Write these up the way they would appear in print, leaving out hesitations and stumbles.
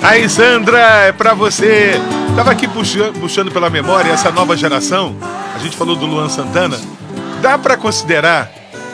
Aí, Sandra, é pra você. Tava aqui puxando pela memória essa nova geração. A gente falou do Luan Santana. Dá pra considerar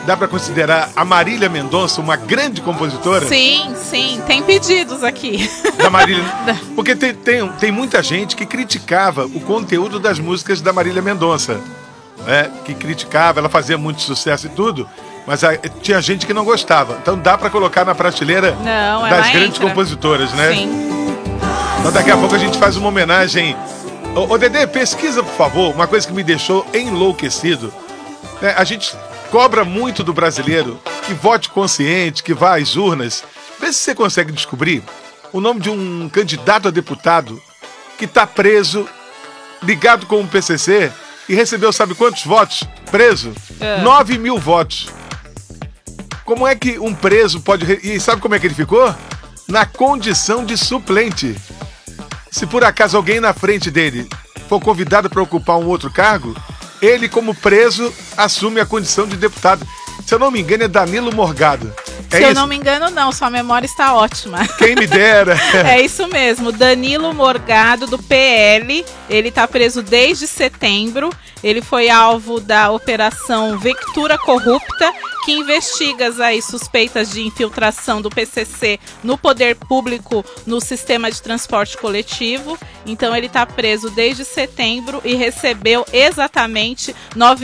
a Marília Mendonça uma grande compositora? Sim, tem pedidos aqui. Da Marília. Porque tem muita gente que criticava o conteúdo das músicas da Marília Mendonça. Que criticava, ela fazia muito sucesso e tudo, mas tinha gente que não gostava. Então dá pra colocar na prateleira das grandes compositoras, né? Sim. Então daqui a pouco a gente faz uma homenagem. Ô Dedê, pesquisa, por favor, uma coisa que me deixou enlouquecido. A gente cobra muito do brasileiro que vote consciente, que vá às urnas. Vê se você consegue descobrir o nome de um candidato a deputado que está preso, ligado com o PCC, e recebeu sabe quantos votos? Preso? 9 mil votos. Como é que um preso pode... E sabe como é que ele ficou? Na condição de suplente. Se por acaso alguém na frente dele for convidado para ocupar um outro cargo, ele, como preso, assume a condição de deputado. Se eu não me engano, é Danilo Morgado. Se eu não me engano, não. Sua memória está ótima. Quem me dera. É isso mesmo. Danilo Morgado, do PL. Ele está preso desde setembro. Ele foi alvo da Operação Vectura Corrupta, que investiga as suspeitas de infiltração do PCC no poder público no sistema de transporte coletivo. Então ele está preso desde setembro e recebeu exatamente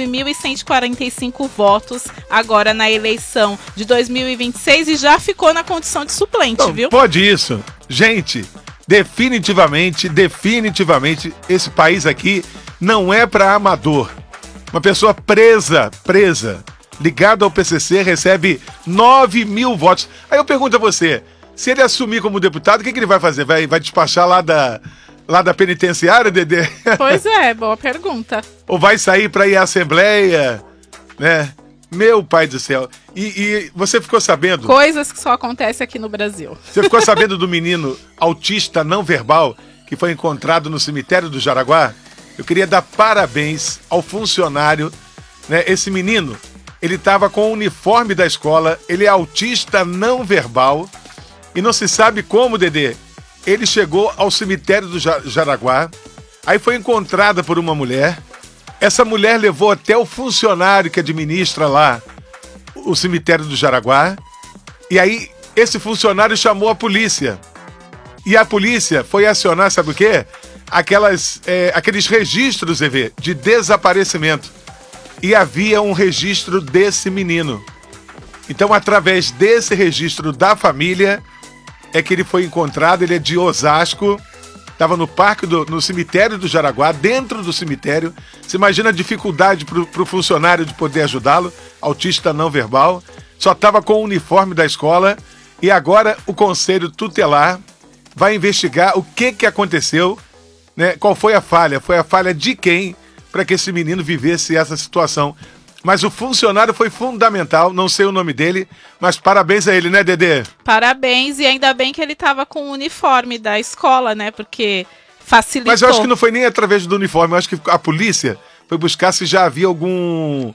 9.145 votos agora na eleição de 2026 e já ficou na condição de suplente, Não, viu? Pode isso. Gente, definitivamente, esse país aqui não é para amador. Uma pessoa presa, ligado ao PCC, recebe 9 mil votos. Aí eu pergunto a você, se ele assumir como deputado, o que ele vai fazer? Vai despachar lá da penitenciária, Dedê? Pois é, boa pergunta. Ou vai sair para ir à Assembleia, né? Meu pai do céu. E você ficou sabendo... Coisas que só acontecem aqui no Brasil. Você ficou sabendo do menino autista não verbal que foi encontrado no cemitério do Jaraguá? Eu queria dar parabéns ao funcionário, né? Esse menino, ele estava com o uniforme da escola, ele é autista não verbal e não se sabe como, Dedê. Ele chegou ao cemitério do Jaraguá, aí foi encontrada por uma mulher. Essa mulher levou até o funcionário que administra lá o cemitério do Jaraguá. E aí esse funcionário chamou a polícia. E a polícia foi acionar, sabe o quê? Aqueles registros, EV, de desaparecimento. E havia um registro desse menino. Então, através desse registro da família, é que ele foi encontrado. Ele é de Osasco, estava no cemitério do Jaraguá, dentro do cemitério. Você imagina a dificuldade para o funcionário de poder ajudá-lo, autista não verbal. Só estava com o uniforme da escola. E agora o Conselho Tutelar vai investigar o que aconteceu, né? Qual foi a falha? Foi a falha de quem para que esse menino vivesse essa situação? Mas o funcionário foi fundamental, não sei o nome dele, mas parabéns a ele, né, Dedê? Parabéns, e ainda bem que ele estava com o uniforme da escola, né, porque facilitou. Mas eu acho que não foi nem através do uniforme, eu acho que a polícia foi buscar se já havia alguma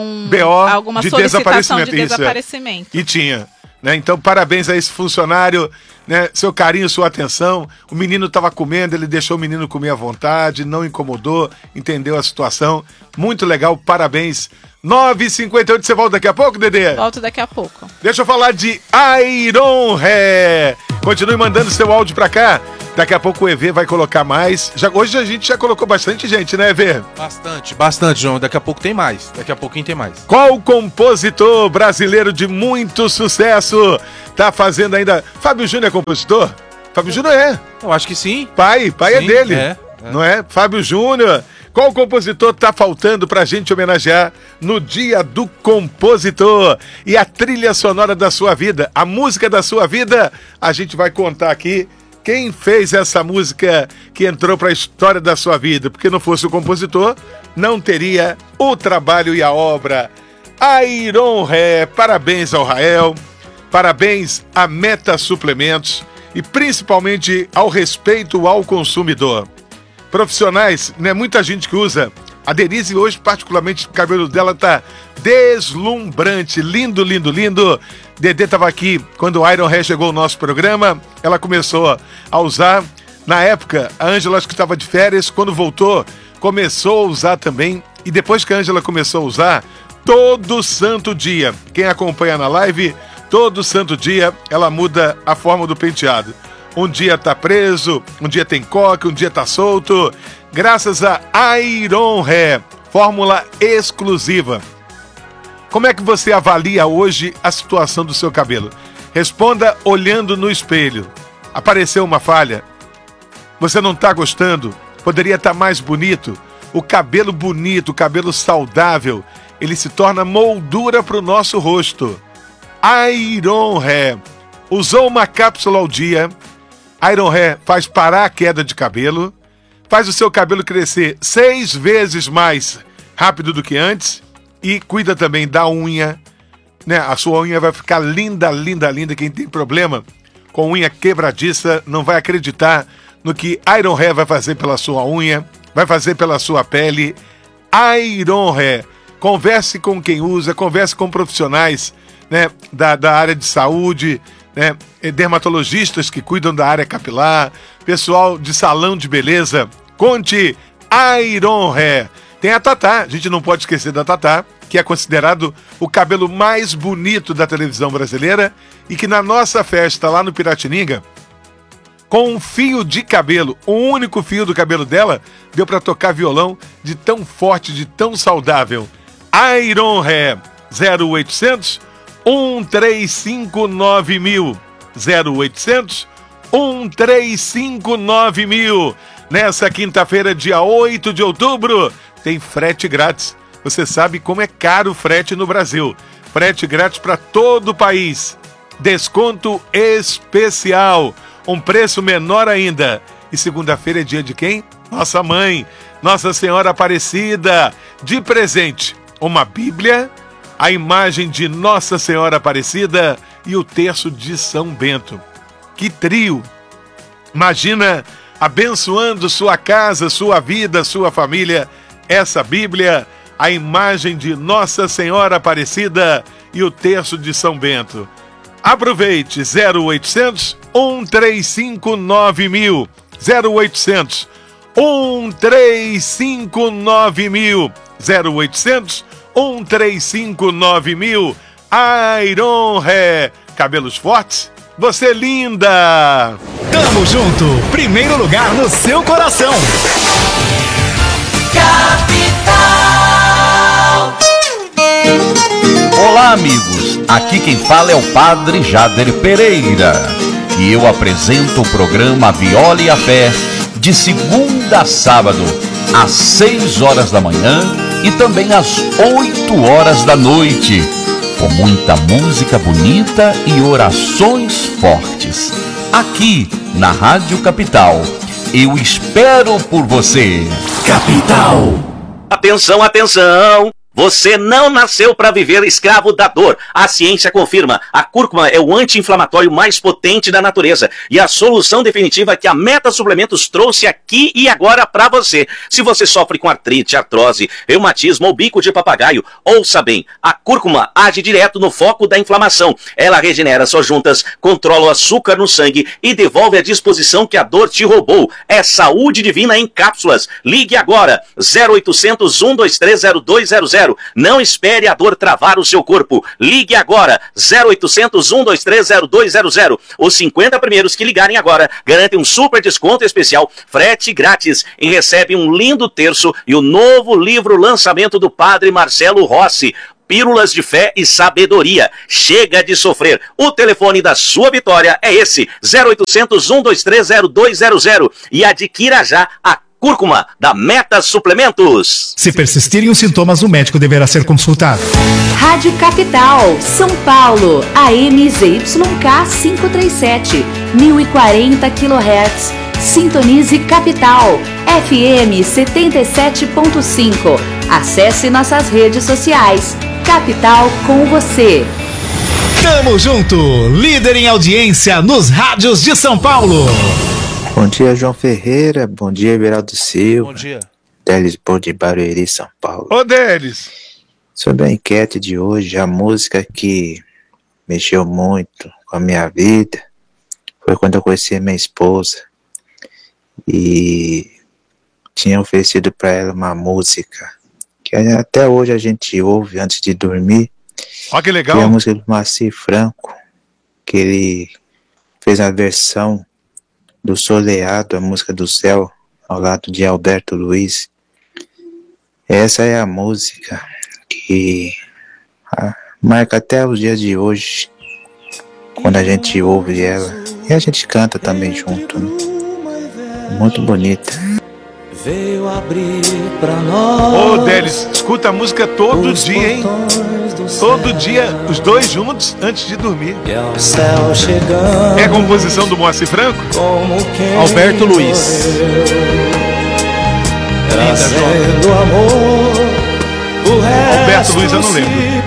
de solicitação de desaparecimento. E tinha, né? Então, parabéns a esse funcionário, né? Seu carinho, sua atenção. O menino estava comendo, ele deixou o menino comer à vontade, não incomodou, entendeu a situação. Muito legal, parabéns. 9h58, você volta daqui a pouco, Dedê? Volto daqui a pouco. Deixa eu falar de Iron Hair. Continue mandando seu áudio pra cá. Daqui a pouco o EV vai colocar mais. Hoje a gente já colocou bastante gente, né, EV? Bastante, João. Daqui a pouco tem mais. Daqui a pouquinho tem mais. Qual compositor brasileiro de muito sucesso tá fazendo ainda... Fábio Júnior é compositor? Fábio Júnior é. Eu acho que sim. Pai Sim, é dele. É. Não é? Fábio Júnior. Qual compositor tá faltando pra gente homenagear no Dia do Compositor? E a trilha sonora da sua vida, a música da sua vida, a gente vai contar aqui quem fez essa música que entrou pra história da sua vida. Porque não fosse o compositor, não teria o trabalho e a obra. Iron Ré, parabéns ao Rael, parabéns à Meta Suplementos e principalmente ao respeito ao consumidor. Profissionais, né? Muita gente que usa A Denise hoje, particularmente, o cabelo dela tá deslumbrante, lindo, lindo, lindo. Dedê estava aqui quando o Iron Hair chegou ao nosso programa, ela começou a usar. Na época, a Ângela acho que estava de férias, quando voltou, começou a usar também. E depois que a Ângela começou a usar, todo santo dia, quem acompanha na live, todo santo dia ela muda a forma do penteado. Um dia tá preso, um dia tem coque, um dia tá solto. Graças a Iron Hair, fórmula exclusiva. Como é que você avalia hoje a situação do seu cabelo? Responda olhando no espelho. Apareceu uma falha? Você não está gostando? Poderia estar mais bonito? O cabelo bonito, o cabelo saudável, ele se torna moldura para o nosso rosto. Iron Hair. Usou uma cápsula ao dia. Iron Hair faz parar a queda de cabelo. Faz o seu cabelo crescer 6 vezes mais rápido do que antes. E cuida também da unha, né? A sua unha vai ficar linda, linda, linda. Quem tem problema com unha quebradiça não vai acreditar no que Iron Hair vai fazer pela sua unha, vai fazer pela sua pele. Iron Hair. Converse com quem usa, converse com profissionais, né, da área de saúde, né, dermatologistas que cuidam da área capilar, pessoal de salão de beleza. Conte Iron Hair. Tem a Tatá, a gente não pode esquecer da Tatá, que é considerado o cabelo mais bonito da televisão brasileira e que na nossa festa lá no Piratininga, com um fio de cabelo, o único fio do cabelo dela, deu para tocar violão de tão forte, de tão saudável. Iron Hair, 0800 135 9000, 0800 135 9000. Nessa quinta-feira, dia 8 de outubro, tem frete grátis. Você sabe como é caro o frete no Brasil. Frete grátis para todo o país. Desconto especial. Um preço menor ainda. E segunda-feira é dia de quem? Nossa mãe, Nossa Senhora Aparecida. De presente, uma Bíblia, a imagem de Nossa Senhora Aparecida e o terço de São Bento. Que trio! Imagina abençoando sua casa, sua vida, sua família. Essa Bíblia, a imagem de Nossa Senhora Aparecida e o terço de São Bento. Aproveite, 0800 135 9000, 0800 135 9000, 0800 135 9000. Iron Hair, cabelos fortes, você linda! Tamo junto, primeiro lugar no seu coração. Capital. Olá, amigos. Aqui quem fala é o Padre Jader Pereira. E eu apresento o programa Viola e a Fé de segunda a sábado, às 6 horas da manhã e também às 8 horas da noite, com muita música bonita e orações fortes. Aqui na Rádio Capital. Eu espero por você. Capital. Atenção, atenção! Você não nasceu para viver escravo da dor. A ciência confirma. A cúrcuma é o anti-inflamatório mais potente da natureza e a solução definitiva que a Meta Suplementos trouxe aqui e agora para você. Se você sofre com artrite, artrose, reumatismo ou bico de papagaio, ouça bem. A cúrcuma age direto no foco da inflamação. Ela regenera suas juntas, controla o açúcar no sangue e devolve a disposição que a dor te roubou. É saúde divina em cápsulas. Ligue agora. 0800 123 0200. Não espere a dor travar o seu corpo. Ligue agora. 0800 123 0200. Os 50 primeiros que ligarem agora garantem um super desconto especial, frete grátis e recebem um lindo terço e o novo livro lançamento do Padre Marcelo Rossi. Pílulas de Fé e Sabedoria. Chega de sofrer. O telefone da sua vitória é esse. 0800 123 0200. E adquira já a cúrcuma da Meta Suplementos. Se persistirem os sintomas, o médico deverá ser consultado. Rádio Capital, São Paulo, AM ZYK 537, 1040 kHz. Sintonize Capital, FM 77.5. Acesse nossas redes sociais. Capital com você. Tamo junto, líder em audiência nos rádios de São Paulo. Bom dia, João Ferreira. Bom dia, Everaldo Silva. Bom dia. Delis Bom de Barueri, São Paulo. Ô, Delis! Sobre a enquete de hoje, a música que mexeu muito com a minha vida foi quando eu conheci a minha esposa e tinha oferecido para ela uma música que até hoje a gente ouve antes de dormir. Olha que legal! E a música do Moacir Franco, que ele fez a versão do Soleado, a música do céu, ao lado de Alberto Luiz. Essa é a música que marca até os dias de hoje, quando a gente ouve ela. E a gente canta também junto, né? Muito bonita. Veio abrir pra nós. Ô, Delis, escuta a música todo dia, hein? Todo dia, os dois juntos, antes de dormir. O céu chegando. É a composição do Moacir Franco? Alberto Luiz. Trazendo amor. Alberto Luiz eu não lembro.